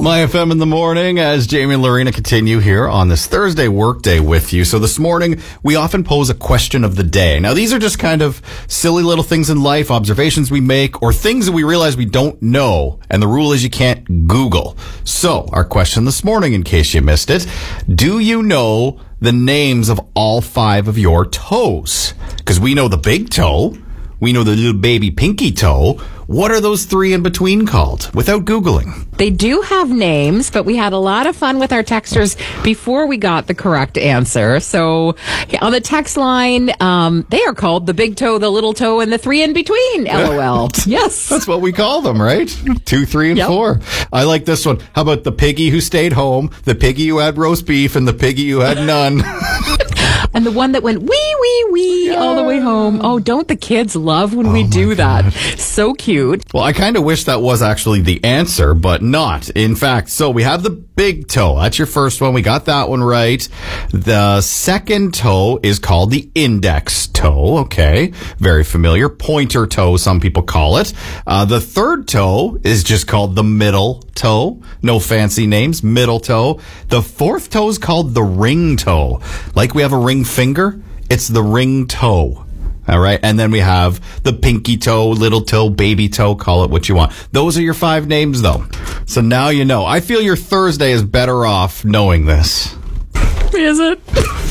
My FM in the morning as Jamie and Lorena continue here on this Thursday workday with you. So this morning, we often pose a question of the day. Now, these are just kind of silly little things in life, observations we make, or things that we realize we don't know. And the rule is you can't Google. So our question this morning, in case you missed it, do you know the names of all 5 of your toes? Because we know the big toe. We know the little baby pinky toe. What are those 3 in between called without Googling? They do have names, but we had a lot of fun with our texters before we got the correct answer. So on the text line, they are called the big toe, the little toe, and the 3 in between. LOL. Yes. That's what we call them, right? 2, 3, and 4. I like this one. How about the piggy who stayed home, the piggy who had roast beef, and the piggy who had none? And the one that went wee, wee, wee all the way home. Oh, don't the kids love when we do that? So cute. Well, I kind of wish that was actually the answer, but not. In fact, so we have the big toe. That's your first one. We got that one right. The second toe is called the index toe. Okay. Very familiar. Pointer toe, some people call it. The third toe is just called the middle toe. No fancy names. Middle toe. The fourth toe is called the ring toe. Like we have a ring finger, it's the ring toe. All right. And then we have the pinky toe, little toe, baby toe, call it what you want. Those are your 5 names, though. So now you know. I feel your Thursday is better off knowing this. Is it?